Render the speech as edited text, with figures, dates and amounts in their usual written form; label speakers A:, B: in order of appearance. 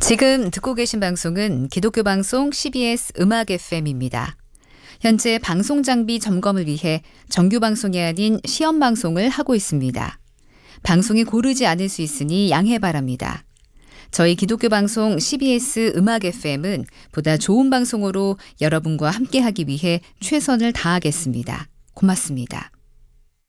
A: 지금 듣고 계신 방송은 기독교 방송 CBS 음악 FM입니다. 현재 방송 장비 점검을 위해 정규 방송이 아닌 시험 방송을 하고 있습니다. 방송이 고르지 않을 수 있으니 양해 바랍니다. 저희 기독교 방송 CBS 음악 FM은 보다 좋은 방송으로 여러분과 함께하기 위해 최선을 다하겠습니다. 고맙습니다.